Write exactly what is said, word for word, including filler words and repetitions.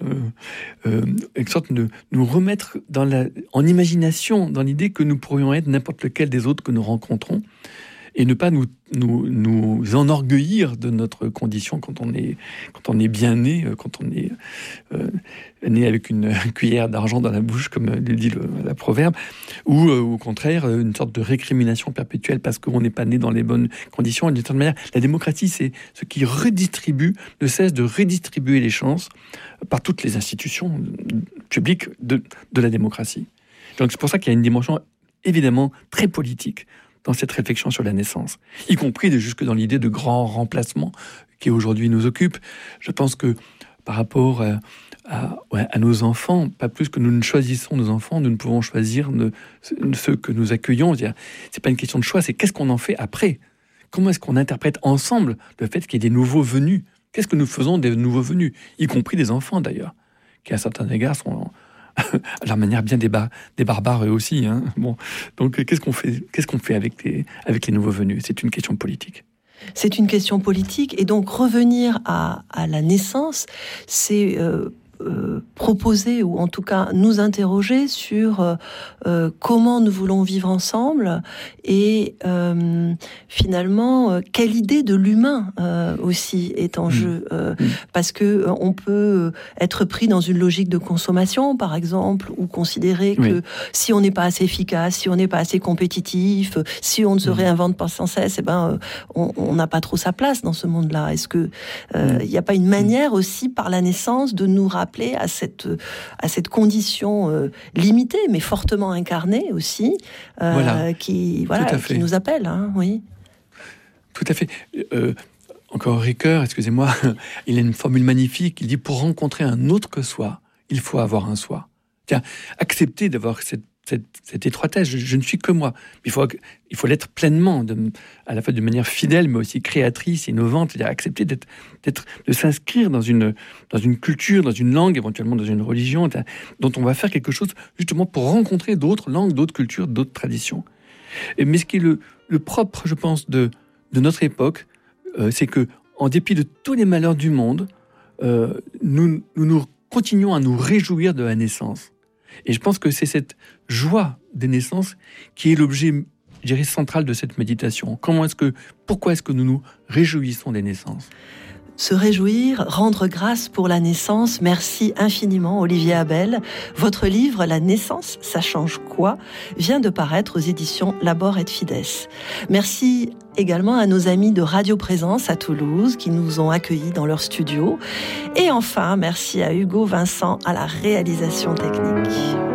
euh, euh, une sorte de nous remettre dans la, en imagination, dans l'idée que nous pourrions être n'importe lequel des autres que nous rencontrons, et ne pas nous, nous, nous enorgueillir de notre condition quand on est, quand on est bien né, quand on est euh, né avec une cuillère d'argent dans la bouche, comme le dit le, la proverbe, ou euh, au contraire, une sorte de récrimination perpétuelle parce qu'on n'est pas né dans les bonnes conditions. Et d'une certaine manière, la démocratie, c'est ce qui redistribue, ne cesse de redistribuer les chances par toutes les institutions publiques de, de la démocratie. Donc c'est pour ça qu'il y a une dimension évidemment très politique dans cette réflexion sur la naissance, y compris de jusque dans l'idée de grand remplacement qui aujourd'hui nous occupe. Je pense que par rapport à, à, à nos enfants, pas plus que nous ne choisissons nos enfants, nous ne pouvons choisir ne, ceux que nous accueillons. C'est-à-dire, c'est pas une question de choix, c'est qu'est-ce qu'on en fait après ? Comment est-ce qu'on interprète ensemble le fait qu'il y ait des nouveaux venus ? Qu'est-ce que nous faisons des nouveaux venus ? Y compris des enfants d'ailleurs, qui à certains égards sont à leur manière bien des, bar- des barbares eux aussi. Hein. Bon, donc qu'est-ce qu'on fait, qu'est-ce qu'on fait avec les, avec les nouveaux venus ? C'est une question politique. C'est une question politique, et donc revenir à, à la naissance, c'est euh, euh, proposer, ou en tout cas nous interroger sur euh, euh, comment nous voulons vivre ensemble, et euh, finalement euh, quelle idée de l'humain euh, aussi est en mmh. jeu, euh, mmh. parce que euh, on peut être pris dans une logique de consommation, par exemple, ou considérer oui. que si on n'est pas assez efficace, si on n'est pas assez compétitif, si on ne se mmh. réinvente pas sans cesse, eh ben euh, on n'a pas trop sa place dans ce monde-là. Est-ce que euh, il n'y a pas une manière aussi par la naissance de nous rappeler à cette, à cette condition euh, limitée, mais fortement incarnée aussi, euh, voilà. qui, voilà, qui nous appelle, hein, oui. Tout à fait. Euh, encore Ricoeur, excusez-moi, il a une formule magnifique, il dit « Pour rencontrer un autre que soi, il faut avoir un soi ». Tiens, accepter d'avoir cette Cette, cette étroitesse, je, je ne suis que moi. Il faut, il faut l'être pleinement, de, à la fois de manière fidèle, mais aussi créatrice, innovante, c'est-à-dire accepter d'être, d'être, de s'inscrire dans une, dans une culture, dans une langue, éventuellement dans une religion, dont on va faire quelque chose justement pour rencontrer d'autres langues, d'autres cultures, d'autres traditions. Et, mais ce qui est le, le propre, je pense, de, de notre époque, euh, c'est que, en dépit de tous les malheurs du monde, euh, nous, nous, nous continuons à nous réjouir de la naissance. Et je pense que c'est cette joie des naissances qui est l'objet, je dirais, central de cette méditation. Comment est-ce que, pourquoi est-ce que nous nous réjouissons des naissances ? Se réjouir, rendre grâce pour la naissance. Merci infiniment, Olivier Abel. Votre livre, La naissance, ça change quoi ? vient de paraître aux éditions Labor et Fides. Merci également à nos amis de Radio Présence à Toulouse qui nous ont accueillis dans leur studio. Et enfin, merci à Hugo Vincent à la réalisation technique.